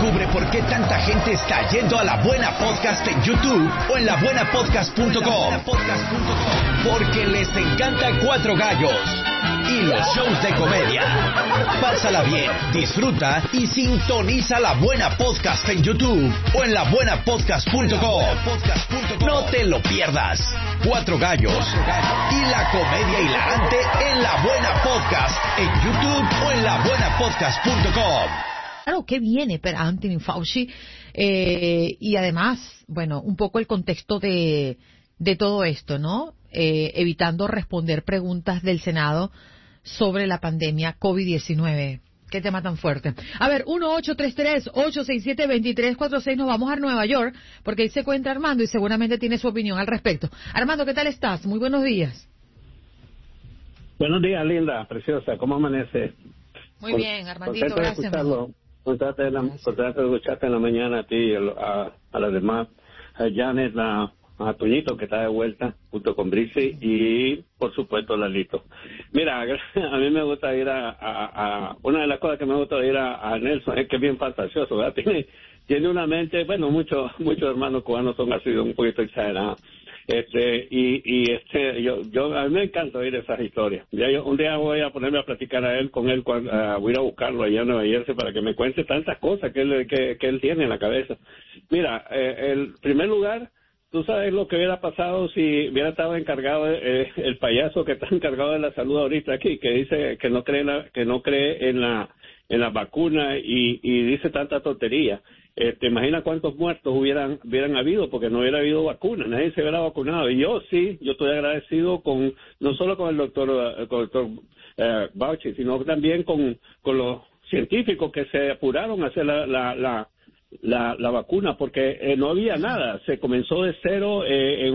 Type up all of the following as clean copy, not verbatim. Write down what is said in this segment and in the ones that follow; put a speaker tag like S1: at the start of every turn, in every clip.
S1: Descubre por qué tanta gente está yendo a La Buena Podcast en YouTube o en labuenapodcast.com. Porque les encanta Cuatro Gallos y los shows de comedia. Pásala bien, disfruta y sintoniza La Buena Podcast en YouTube o en labuenapodcast.com. No te lo pierdas. Cuatro Gallos y la comedia hilarante en La Buena Podcast en YouTube o en labuenapodcast.com.
S2: Claro, ¿qué viene para Anthony Fauci? Y además, bueno, un poco el contexto de todo esto, ¿no? Evitando responder preguntas del Senado sobre la pandemia COVID-19. Qué tema tan fuerte. A ver, 1-833-867-2346. Nos vamos a Nueva York, porque ahí se encuentra Armando y seguramente tiene su opinión al respecto. Armando, ¿qué tal estás? Muy buenos días.
S3: Buenos días, linda, preciosa. ¿Cómo amanece?
S2: Muy bien, Armandito, gracias.
S3: Contento de escucharte en la mañana a ti y a las demás. A Janet, a Toñito, que está de vuelta, junto con Brice, y por supuesto Lalito. Mira, a mí me gusta ir una de las cosas que me gusta ir a Nelson es que es bien fantasioso, ¿verdad? Tiene una mente, bueno, muchos hermanos cubanos son así un poquito exagerados. Yo a mí me encanta oír esas historias. Un día voy a ponerme a platicar con él, voy a ir a buscarlo allá en Nueva Jersey para que me cuente tantas cosas que él tiene en la cabeza. Mira, el primer lugar, tú sabes lo que hubiera pasado si hubiera estado encargado el payaso que está encargado de la salud ahorita aquí, que dice que no cree en la vacuna y dice tanta tontería. Imagina cuántos muertos hubieran habido porque no hubiera habido vacuna, nadie se hubiera vacunado. Y yo estoy agradecido no solo con el doctor Fauci, sino también con los científicos que se apuraron a hacer la vacuna, porque no había nada. Se comenzó de cero en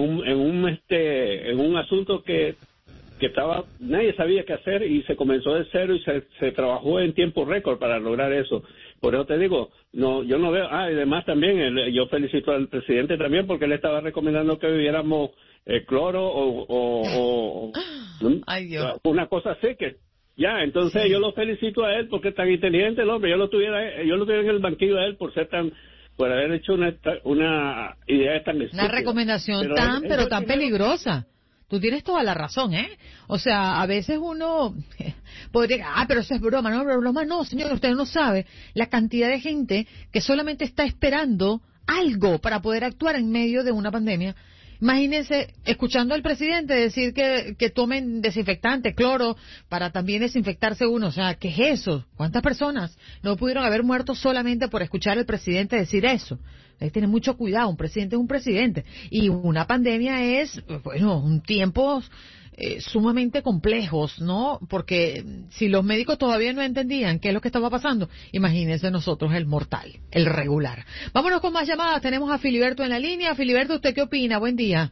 S3: un asunto que nadie sabía qué hacer, y se comenzó de cero y se trabajó en tiempo récord para lograr eso. Por eso te digo, yo no veo. Y además también yo felicito al presidente también, porque él estaba recomendando que bebiéramos cloro o
S2: Ay, Dios.
S3: una cosa así que ya. Entonces sí, yo lo felicito a él porque es tan inteligente el hombre. Yo lo tuviera en el banquillo a él por haber hecho una idea tan estúpida.
S2: Una recomendación pero tan peligrosa. Tú tienes toda la razón, ¿eh? O sea, a veces uno podría, pero eso es broma, no, señor, usted no sabe la cantidad de gente que solamente está esperando algo para poder actuar en medio de una pandemia. Imagínense, escuchando al presidente decir que tomen desinfectante, cloro, para también desinfectarse uno. O sea, ¿qué es eso? ¿Cuántas personas no pudieron haber muerto solamente por escuchar al presidente decir eso? Hay que tener mucho cuidado, un presidente es un presidente. Y una pandemia es, un tiempo sumamente complejos, ¿no? Porque si los médicos todavía no entendían qué es lo que estaba pasando, imagínense nosotros el mortal, el regular. Vámonos con más llamadas. Tenemos a Filiberto en la línea. Filiberto, ¿usted qué opina? Buen día.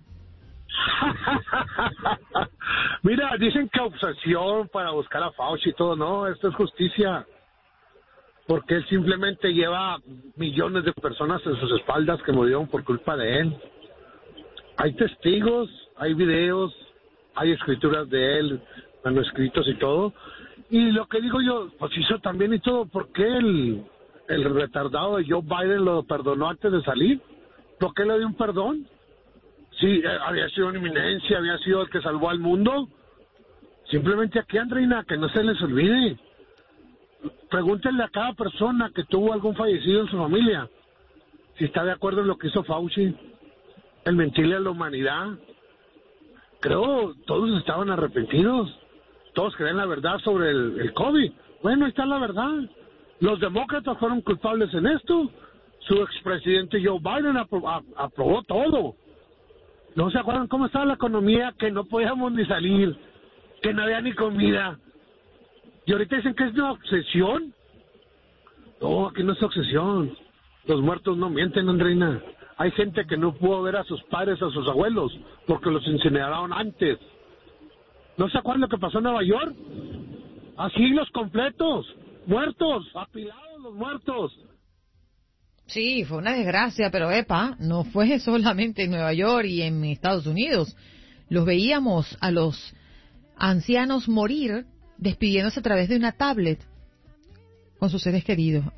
S4: Mira, dicen que obsesión para buscar a Fauci y todo. No, esto es justicia, porque él simplemente lleva millones de personas en sus espaldas que murieron por culpa de él. Hay testigos, hay videos, hay escrituras de él, manuscritos y todo. Y lo que digo yo, pues hizo también y todo. ¿Por qué el retardado de Joe Biden lo perdonó antes de salir? ¿Por qué le dio un perdón? Sí, había sido una eminencia, había sido el que salvó al mundo. Simplemente aquí, Andreina, que no se les olvide. Pregúntenle a cada persona que tuvo algún fallecido en su familia si está de acuerdo en lo que hizo Fauci, el mentirle a la humanidad. Creo todos estaban arrepentidos, todos creían la verdad sobre el COVID. Bueno, ahí está la verdad. Los demócratas fueron culpables en esto. Su expresidente Joe Biden aprobó todo. ¿No se acuerdan cómo estaba la economía? Que no podíamos ni salir, que no había ni comida. Y ahorita dicen que es una obsesión. No, aquí no es obsesión. Los muertos no mienten, Andreina. Hay gente que no pudo ver a sus padres, a sus abuelos, porque los incineraron antes. ¿No se acuerdan lo que pasó en Nueva York? Así los completos, muertos, apilados los muertos.
S2: Sí, fue una desgracia, pero no fue solamente en Nueva York y en Estados Unidos. Los veíamos a los ancianos morir despidiéndose a través de una tablet con sus seres queridos.